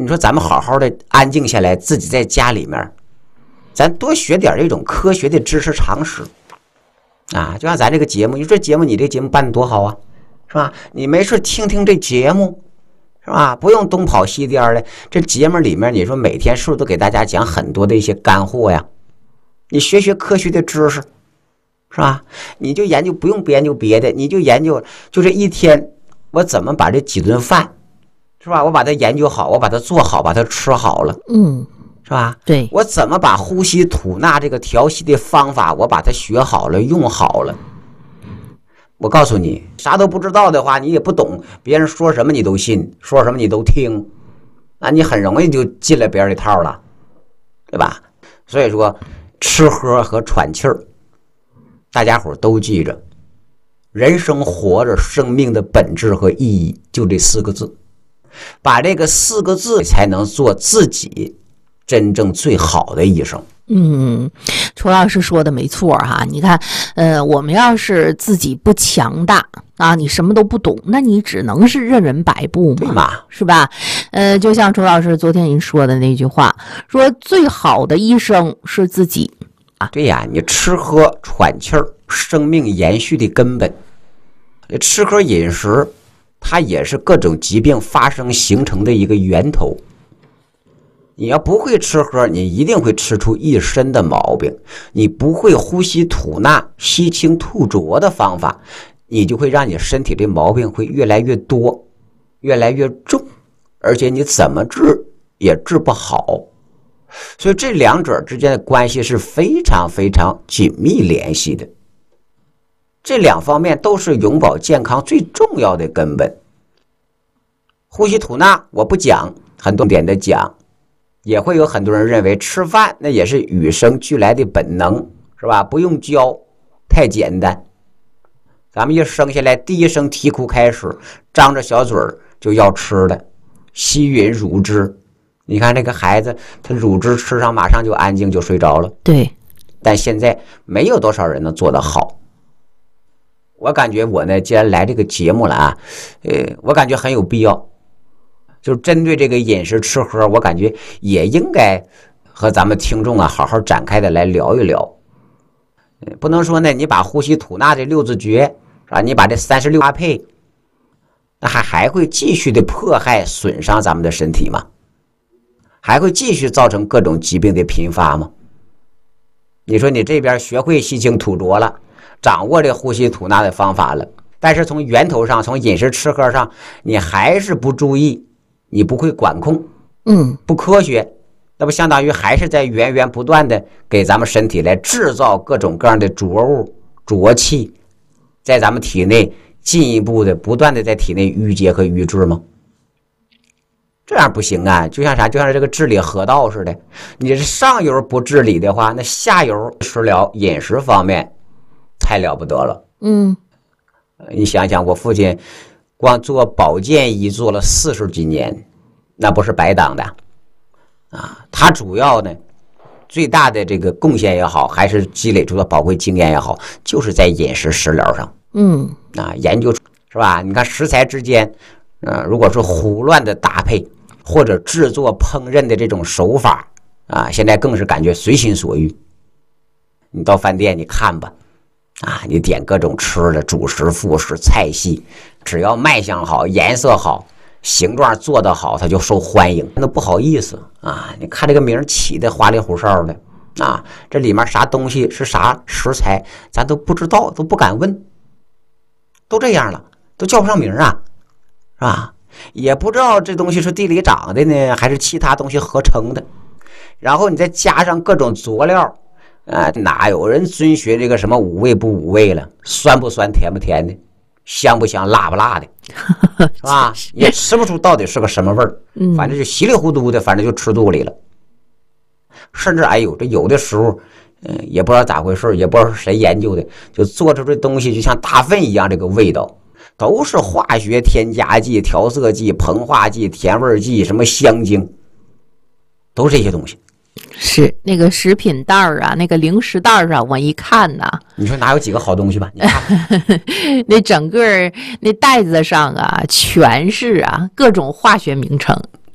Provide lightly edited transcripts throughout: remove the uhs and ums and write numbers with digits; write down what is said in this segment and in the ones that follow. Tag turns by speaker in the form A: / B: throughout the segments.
A: 你说咱们好好的安静下来，自己在家里面，咱多学点这种科学的知识常识啊！就像咱这个节目，你说节目你这节目办得多好啊，是吧？你没事听听这节目，是吧？不用东跑西颠的。这节目里面，你说每天是不是都给大家讲很多的一些干货呀？你学学科学的知识，是吧？你就研究，不用研究别的，你就研究，就这一天我怎么把这几顿饭，是吧？我把它研究好，我把它做好，把它吃好了，是吧？
B: 对，
A: 我怎么把呼吸吐纳这个调息的方法，我把它学好了，用好了。我告诉你，啥都不知道的话，你也不懂，别人说什么你都信，说什么你都听，那你很容易就进了别人的套了，对吧？所以说，吃喝和喘气儿，大家伙都记着，人生活着，生命的本质和意义就这4个字，把这个4个字才能做自己真正最好的一生。
B: 楚老师说的没错哈，你看，我们要是自己不强大啊，你什么都不懂，那你只能是任人摆布嘛，是吧？就像楚老师昨天您说的那句话，说最好的医生是自己啊。
A: 对呀，你吃喝喘气儿，生命延续的根本。吃喝饮食，它也是各种疾病发生形成的一个源头。你要不会吃喝，你一定会吃出一身的毛病。你不会呼吸吐纳、吸清吐浊的方法，你就会让你身体的毛病会越来越多，越来越重，而且你怎么治也治不好。所以这两者之间的关系是非常非常紧密联系的。这两方面都是永葆健康最重要的根本。呼吸吐纳我不讲，很多点的讲，也会有很多人认为吃饭那也是与生俱来的本能，是吧？不用教，太简单。咱们一生下来第一声啼哭开始，张着小嘴就要吃的，吸吮乳汁。你看这个孩子，他乳汁吃上马上就安静，就睡着了。
B: 对，
A: 但现在没有多少人能做得好。我感觉我呢，既然来这个节目了啊，我感觉很有必要。就针对这个饮食吃喝，我感觉也应该和咱们听众啊好好展开的来聊一聊。不能说呢，你把呼吸吐纳这6字诀是吧？你把这36搭配，那还会继续的迫害损伤咱们的身体吗？还会继续造成各种疾病的频发吗？你说你这边学会吸清吐浊了，掌握这呼吸吐纳的方法了，但是从源头上，从饮食吃喝上，你还是不注意，你不会管控，不科学，那不相当于还是在源源不断的给咱们身体来制造各种各样的浊物、浊气，在咱们体内进一步的不断的在体内淤结和淤滞吗？这样不行啊，就像啥？就像这个治理河道似的，你这上游不治理的话，那下游食疗饮食方面太了不得了。你想想，我父亲光做保健医做了40几年，那不是白当的啊！他主要呢，最大的这个贡献也好，还是积累出的宝贵经验也好，就是在饮食食疗上。研究是吧？你看食材之间，如果是胡乱的搭配，或者制作烹饪的这种手法啊，现在更是感觉随心所欲。你到饭店你看吧，啊，你点各种吃的，主食、副食、菜系，只要卖相好、颜色好、形状做得好，它就受欢迎。那不好意思啊，你看这个名起的花里胡哨的啊，这里面啥东西是啥食材，咱都不知道，都不敢问，都这样了，都叫不上名啊，是吧？也不知道这东西是地里长的呢，还是其他东西合成的。然后你再加上各种佐料，哪有人遵循这个什么五味不五味了，酸不酸，甜不甜的，香不香，辣不辣的，是吧？也吃不出到底是个什么味儿，反正就稀里糊涂的，反正就吃肚里了。甚至这有的时候，也不知道咋回事，也不知道是谁研究的，就做出这东西就像大粪一样，这个味道。都是化学添加剂、调色剂、膨化剂、甜味剂，什么香精，都是这些东西。
B: 是那个食品袋啊，那个零食袋啊，我一看呐，
A: 你说哪有几个好东西吧？你看
B: 那整个那袋子上啊，全是啊各种化学名称。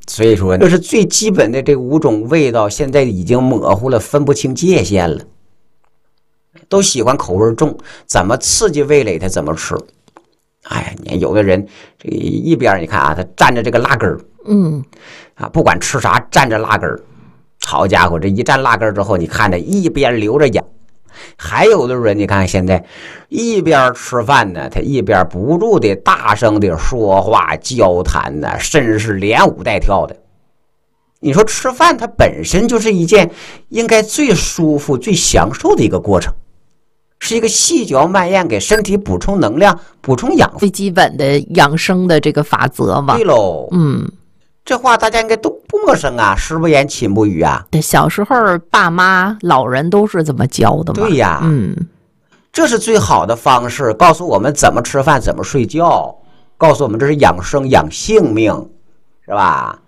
A: 所以说，这是最基本的这5种味道，现在已经模糊了，分不清界限了。都喜欢口味重，怎么刺激味蕾他怎么吃。哎呀，你看有的人这一边你看啊，他蘸着这个辣根儿，不管吃啥蘸着辣根儿，好家伙，这一蘸辣根儿之后，你看他一边流着眼。还有的人你看现在一边吃饭呢，他一边不住的大声的说话交谈呢，甚至是连舞带跳的。你说吃饭它本身就是一件应该最舒服最享受的一个过程，是一个细嚼慢咽给身体补充能量补充养分
B: 最基本的养生的这个法则嘛。
A: 对喽，这话大家应该都不陌生啊，食不言寝不语啊。
B: 对，小时候爸妈老人都是这么教的嘛。
A: 对呀，这是最好的方式，告诉我们怎么吃饭怎么睡觉，告诉我们这是养生养性命，是吧？